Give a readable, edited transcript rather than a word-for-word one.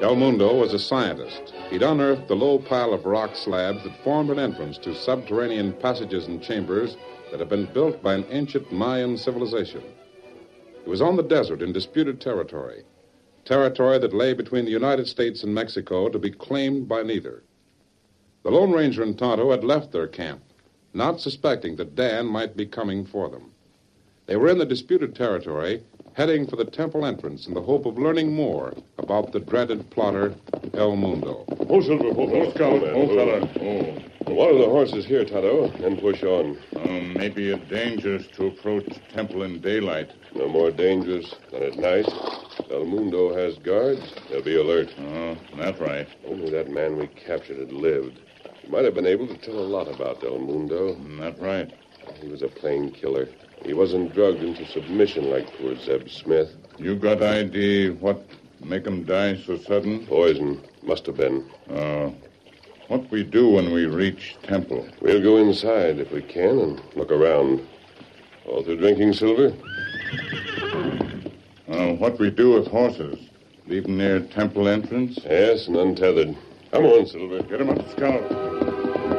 El Mundo was a scientist. He'd unearthed the low pile of rock slabs that formed an entrance to subterranean passages and chambers that had been built by an ancient Mayan civilization. It was on the desert in disputed territory that lay between the United States and Mexico to be claimed by neither. The Lone Ranger and Tonto had left their camp, not suspecting that Dan might be coming for them. They were in the disputed territory, heading for the temple entrance in the hope of learning more about the dreaded plotter, El Mundo. Oh, Silver, oh, Scout, oh, fella. Oh. One of the horses here, Tonto, and push on. Maybe it's dangerous to approach the temple in daylight. No more dangerous than at night. El Mundo has guards. They'll be alert. Oh, that's right. Only that man we captured had lived. He might have been able to tell a lot about El Mundo. That's right. He was a plain killer. He wasn't drugged into submission like poor Zeb Smith. You got idea what make him die so sudden? Poison. Must have been. What we do when we reach temple? We'll go inside if we can and look around. All through drinking, Silver? What we do with horses? Leave them near temple entrance? Yes, and untethered. Come on, Silver. Get him up, Scout.